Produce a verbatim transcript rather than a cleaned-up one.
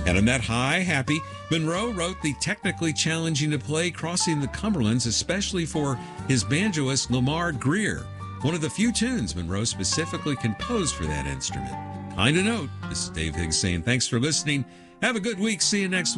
And on that high, happy, Monroe wrote the technically challenging to play Crossing the Cumberlands, especially for his banjoist Lamar Greer, one of the few tunes Monroe specifically composed for that instrument. Kind of note, this is Dave Higgs saying thanks for listening. Have a good week. See you next week.